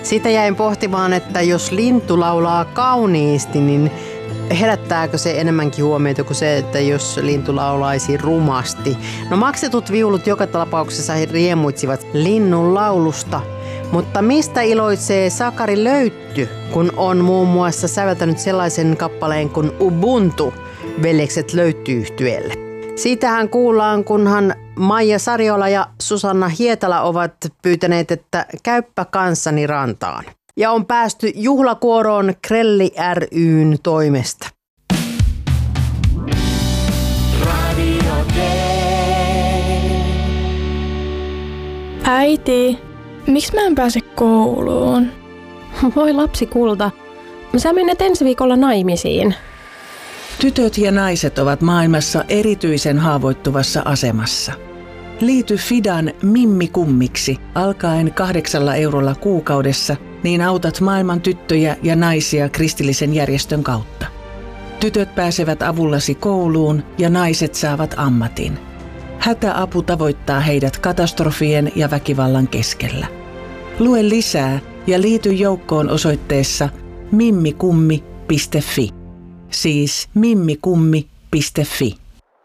Siitä jäin pohtimaan, että jos lintu laulaa kauniisti, niin herättääkö se enemmänkin huomiota kuin se, että jos lintu laulaisi rumasti? No maksetut viulut joka tapauksessa riemuitsivat linnun laulusta. Mutta mistä iloitsee Sakari Löytty, kun on muun muassa säveltänyt sellaisen kappaleen kuin Ubuntu veljekset Löytty-yhtyeelle? Siitähän kuullaan, kunhan Maija Sariola ja Susanna Hietala ovat pyytäneet, että käyppä kanssani rantaan. Ja on päästy juhlakuoroon Krelli ry:n toimesta. Äiti, miksi mä en pääse kouluun? Voi lapsi kulta, sä menet ensi viikolla naimisiin. Tytöt ja naiset ovat maailmassa erityisen haavoittuvassa asemassa. Liity Fidan Mimmi Kummiksi alkaen 8 eurolla kuukaudessa, niin autat maailman tyttöjä ja naisia kristillisen järjestön kautta. Tytöt pääsevät avullasi kouluun ja naiset saavat ammatin. Hätäapu tavoittaa heidät katastrofien ja väkivallan keskellä. Lue lisää ja liity joukkoon osoitteessa mimmikummi.fi. Siis mimmikummi.fi.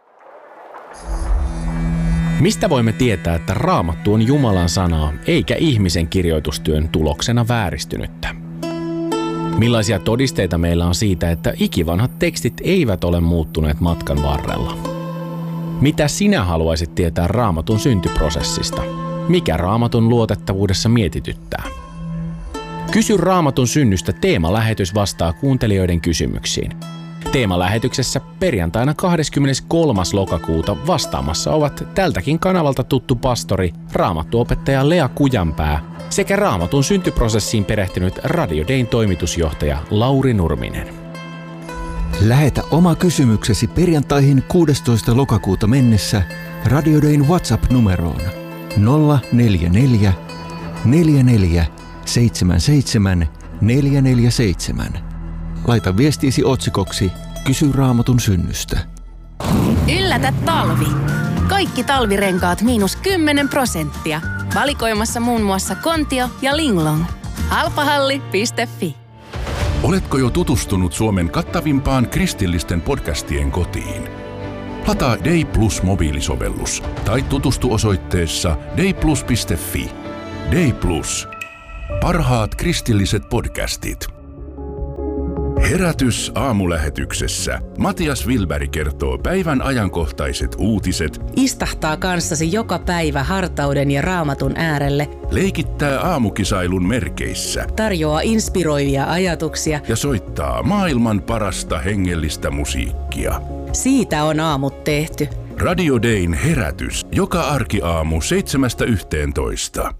Mistä voimme tietää, että Raamattu on Jumalan sanaa eikä ihmisen kirjoitustyön tuloksena vääristynyttä? Millaisia todisteita meillä on siitä, että ikivanhat tekstit eivät ole muuttuneet matkan varrella? Mitä sinä haluaisit tietää Raamatun syntyprosessista? Mikä Raamatun luotettavuudessa mietityttää? Kysy Raamatun synnystä -teemalähetys vastaa kuuntelijoiden kysymyksiin. Teemalähetyksessä perjantaina 23. lokakuuta vastaamassa ovat tältäkin kanavalta tuttu pastori, raamattuopettaja Lea Kujanpää sekä Raamatun syntyprosessiin perehtynyt Radio Dayn toimitusjohtaja Lauri Nurminen. Lähetä oma kysymyksesi perjantaihin 16. lokakuuta mennessä Radio Dayn WhatsApp-numeroon 044 44 77 447. Laita viestiisi otsikoksi Kysy Raamatun synnystä. Yllätä talvi! Kaikki talvirenkaat -10%. Valikoimassa muun muassa Kontio ja Linglong. Halpahalli.fi. Oletko jo tutustunut Suomen kattavimpaan kristillisten podcastien kotiin? Lataa Day Plus -mobiilisovellus tai tutustu osoitteessa dayplus.fi. Day Plus. Parhaat kristilliset podcastit. Herätys aamulähetyksessä. Matias Wilberg kertoo päivän ajankohtaiset uutiset. Istahtaa kanssasi joka päivä hartauden ja Raamatun äärelle. Leikittää aamukisailun merkeissä. Tarjoaa inspiroivia ajatuksia. Ja soittaa maailman parasta hengellistä musiikkia. Siitä on aamut tehty. Radio Dayn herätys. Joka arkiaamu 7–11.